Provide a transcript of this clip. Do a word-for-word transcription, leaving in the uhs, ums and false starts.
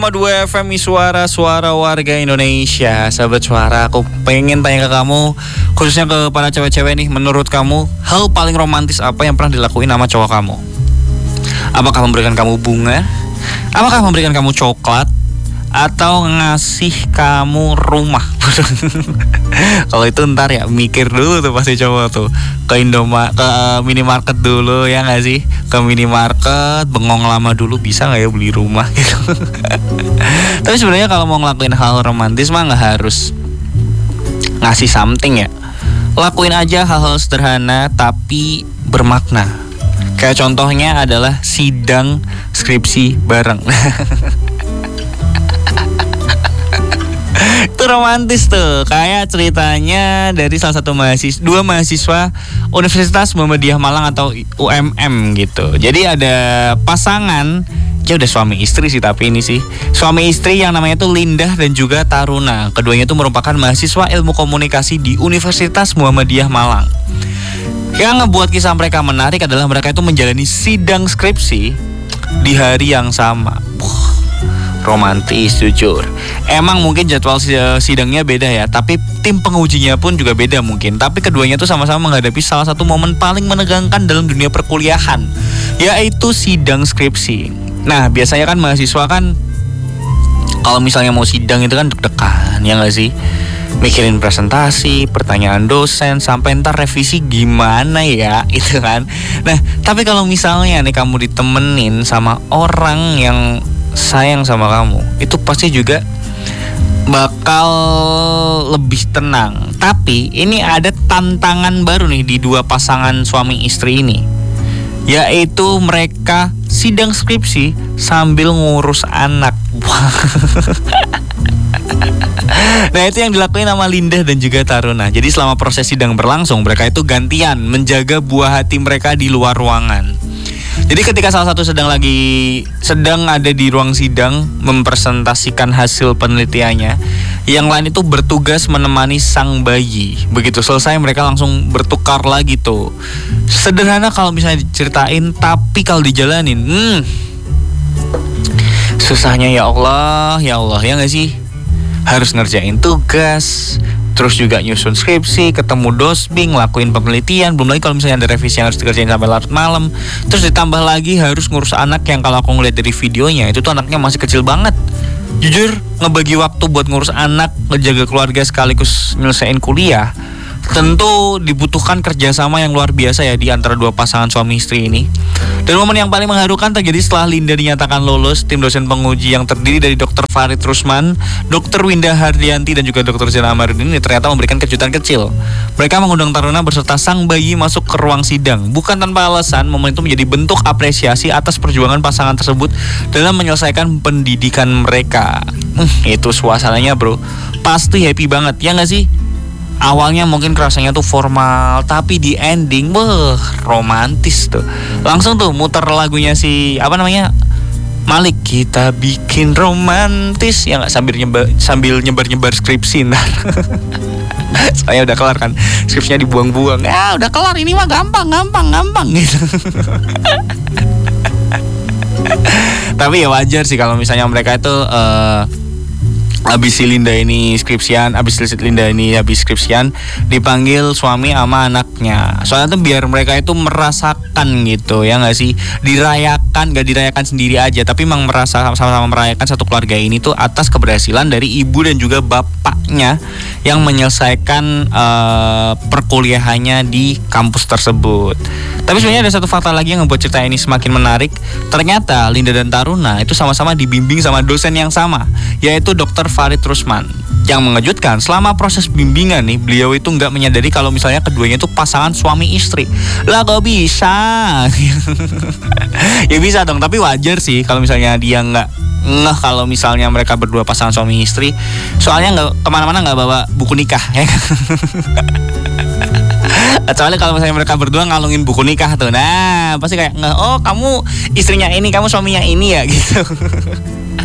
dua F M suara-suara warga Indonesia. Sahabat suara, aku pengen tanya ke kamu, khususnya ke para cewek-cewek nih, menurut kamu hal paling romantis apa yang pernah dilakuin sama cowok kamu? Apakah memberikan kamu bunga? Apakah memberikan kamu coklat? Atau ngasih kamu rumah? Kalau itu ntar ya mikir dulu tuh pasti cowok tuh. Ke Indomaret, ke minimarket dulu ya nggak sih? Ke minimarket, bengong lama dulu, bisa nggak ya beli rumah gitu. Tapi sebenarnya kalau mau ngelakuin hal romantis mah nggak harus ngasih something ya. Lakuin aja hal-hal sederhana tapi bermakna. Kayak contohnya adalah sidang skripsi bareng. Itu romantis tuh, kayak ceritanya dari salah satu mahasiswa, dua mahasiswa Universitas Muhammadiyah Malang atau U M M gitu. Jadi ada pasangan, ya udah suami istri sih, tapi ini sih suami istri yang namanya tuh Lindah dan juga Taruna. Keduanya tuh merupakan mahasiswa ilmu komunikasi di Universitas Muhammadiyah Malang. Yang ngebuat kisah mereka menarik adalah mereka itu menjalani sidang skripsi di hari yang sama. Romantis jujur. Emang mungkin jadwal sidangnya beda ya, tapi tim pengujinya pun juga beda mungkin. Tapi keduanya tuh sama-sama menghadapi salah satu momen paling menegangkan dalam dunia perkuliahan, yaitu sidang skripsi. Nah biasanya kan mahasiswa kan kalau misalnya mau sidang itu kan deg-degan, ya nggak sih? Mikirin presentasi, pertanyaan dosen, sampai ntar revisi gimana ya, itu kan. Nah tapi kalau misalnya nih kamu ditemenin sama orang yang sayang sama kamu, itu pasti juga bakal lebih tenang. Tapi ini ada tantangan baru nih di dua pasangan suami istri ini, yaitu mereka sidang skripsi sambil ngurus anak. Nah itu yang dilakuin sama Lindah dan juga Taruna. Jadi selama proses sidang berlangsung, mereka itu gantian menjaga buah hati mereka di luar ruangan. Jadi ketika salah satu sedang lagi sedang ada di ruang sidang mempresentasikan hasil penelitiannya, yang lain itu bertugas menemani sang bayi. Begitu selesai mereka langsung bertukar lagi tuh. Sederhana kalau misalnya diceritain, tapi kalau dijalanin, hmm, susahnya ya Allah, ya Allah, ya nggak sih? Harus ngerjain tugas, terus juga nyusun skripsi, ketemu dosbing, lakuin penelitian. Belum lagi kalau misalnya ada revisi yang harus dikerjain sampai larut malam. Terus ditambah lagi harus ngurus anak yang kalau aku ngeliat dari videonya itu tuh anaknya masih kecil banget. Jujur ngebagi waktu buat ngurus anak, ngejaga keluarga sekaligus nyelesain kuliah, tentu dibutuhkan kerjasama yang luar biasa ya di antara dua pasangan suami istri ini. Dan momen yang paling mengharukan terjadi setelah Linda dinyatakan lulus. Tim dosen penguji yang terdiri dari dokter Farid Rusman, dokter Winda Hardianti, dan juga dokter Zena Amarudin ini ternyata memberikan kejutan kecil. Mereka mengundang Taruna beserta sang bayi masuk ke ruang sidang. Bukan tanpa alasan, momen itu menjadi bentuk apresiasi atas perjuangan pasangan tersebut dalam menyelesaikan pendidikan mereka. Hmm, itu suasananya bro, pasti happy banget, ya gak sih? Awalnya mungkin kerasanya tuh formal, tapi di ending, wah romantis tuh. Langsung tuh muter lagunya si apa namanya Malik, kita bikin romantis ya nggak, sambil nyebar sambil nyebar nyebar skripsi ntar. Saya udah kelar kan, skripsinya dibuang-buang. Ya udah kelar, ini mah gampang gampang gampang gitu. Tapi ya wajar sih kalau misalnya mereka itu uh, abis si Linda ini skripsian, abis si Linda ini habis skripsian dipanggil suami sama anaknya. Soalnya tuh biar mereka itu merasakan gitu, ya nggak sih? Dirayakan, nggak dirayakan sendiri aja, tapi memang merasa sama-sama merayakan satu keluarga ini tuh atas keberhasilan dari ibu dan juga bapaknya yang menyelesaikan uh, perkuliahannya di kampus tersebut. Tapi sebenarnya ada satu fakta lagi yang membuat cerita ini semakin menarik. Ternyata Linda dan Taruna itu sama-sama dibimbing sama dosen yang sama, yaitu dokter Farid Rusman. Yang mengejutkan, selama proses bimbingan nih, beliau itu nggak menyadari kalau misalnya keduanya itu pasangan suami istri. Lah kok bisa? Ya bisa dong, tapi wajar sih kalau misalnya dia nggak ngeh kalau misalnya mereka berdua pasangan suami istri. Soalnya nggak kemana-mana nggak bawa buku nikah ya. Soalnya kalau misalnya mereka berdua ngalungin buku nikah tuh, nah pasti kayak nggak, oh kamu istrinya ini, kamu suaminya ini ya gitu.